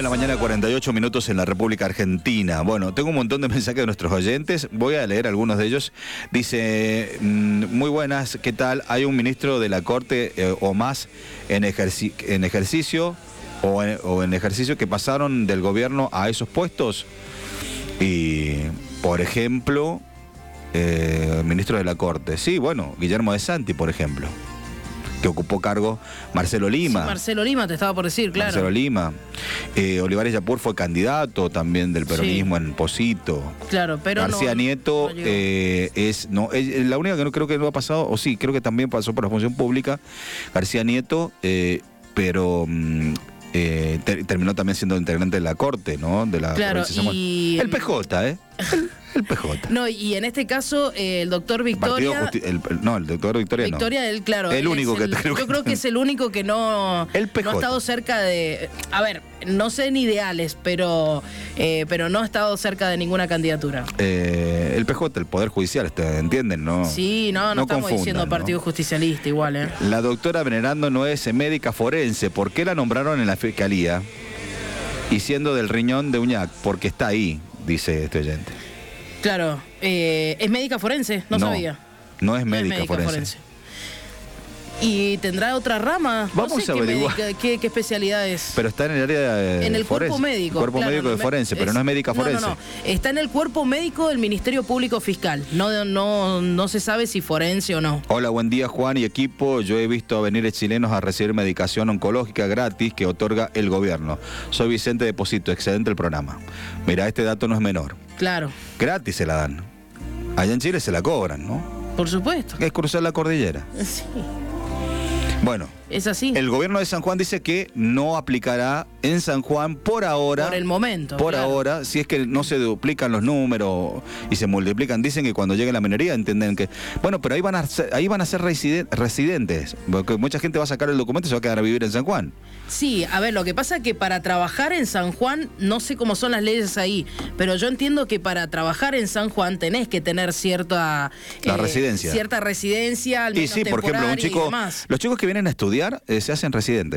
de la mañana, 48 minutos en la República Argentina. Bueno, tengo un montón de mensajes de nuestros oyentes. Voy a leer algunos de ellos. Dice, muy buenas, ¿qué tal? Hay un ministro de la Corte o más en ejercicio o en ejercicio que pasaron del gobierno a esos puestos. Y, por ejemplo, el ministro de la Corte. Sí, bueno, Guillermo de Santi, por ejemplo, que ocupó cargo. Marcelo Lima. Sí, Marcelo Lima, te estaba por decir, claro. Marcelo Lima. Olivares Yapur fue candidato también del peronismo, sí, en Posito. Claro, pero García Nieto es la única que no creo que no ha pasado, o sí, creo que también pasó por la función pública. García Nieto, pero terminó también siendo integrante de la Corte, ¿no? De la provincia y... El PJ, el PJ. No, y en este caso, el doctor Victoria... el doctor Victoria no. Victoria, él, claro. El único que yo creo que es el único que no ha estado cerca de... A ver, no sé en ideales, pero no ha estado cerca de ninguna candidatura. El PJ, el Poder Judicial, ¿entienden? No, sí, no estamos diciendo partido justicialista igual, La doctora Venerando no es médica forense. ¿Por qué la nombraron en la Fiscalía? Y siendo del riñón de Uñac, porque está ahí, dice este oyente. Claro, ¿es médica forense? No sabía. No es médica forense. ¿Y tendrá otra rama? Vamos a averiguar. ¿Qué especialidad es? Pero está en el área en el cuerpo médico. Cuerpo médico de forense, pero no es médica forense. No. Está en el cuerpo médico del Ministerio Público Fiscal. No se sabe si forense o no. Hola, buen día, Juan y equipo. Yo he visto a venir chilenos a recibir medicación oncológica gratis que otorga el gobierno. Soy Vicente de Posito, excelente el programa. Mira, este dato no es menor. Claro. Gratis se la dan. Allá en Chile se la cobran, ¿no? Por supuesto. Es cruzar la cordillera. Sí. Bueno, es así. El gobierno de San Juan dice que no aplicará en San Juan por ahora. Por el momento. Por ahora, si es que no se duplican los números y se multiplican. Dicen que cuando llegue la minería entienden que... Bueno, pero ahí van a ser residentes. Porque mucha gente va a sacar el documento y se va a quedar a vivir en San Juan. Sí, a ver, lo que pasa es que para trabajar en San Juan, no sé cómo son las leyes ahí, pero yo entiendo que para trabajar en San Juan tenés que tener cierta residencia. Cierta residencia, al menos y sí, por ejemplo, los chicos que vienen a estudiar se hacen residentes.